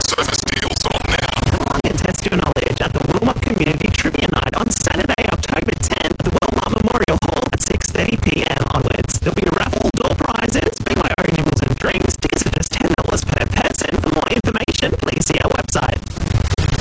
Surface deals on now. Come along and test your knowledge at the Wilmot Community Trivia Night on Saturday, October 10th at the Wilmot Memorial Hall at 6:30 p.m.